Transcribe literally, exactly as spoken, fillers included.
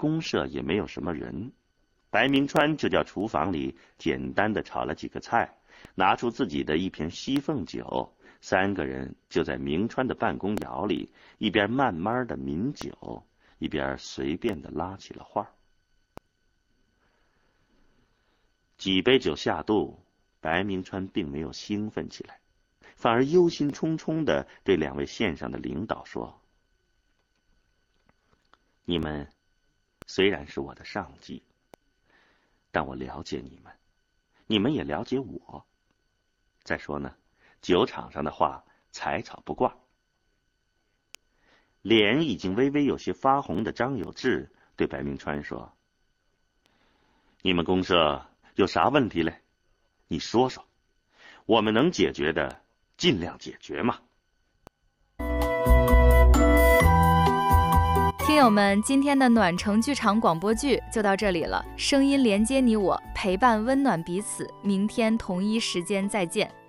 公社也没有什么人，白明川就叫厨房里简单的炒了几个菜，拿出自己的一瓶西凤酒，三个人就在明川的办公窑里一边慢慢的抿酒，一边随便的拉起了话。几杯酒下肚，白明川并没有兴奋起来，反而忧心忡忡地对两位县上的领导说：你们虽然是我的上级，但我了解你们，你们也了解我。再说呢，酒场上的话才吵不挂。脸已经微微有些发红的张有志对白明川说：你们公社有啥问题嘞？你说说，我们能解决的尽量解决嘛。 听友们，今天的暖城剧场广播剧就到这里了，声音连接你我，陪伴温暖彼此，明天同一时间再见。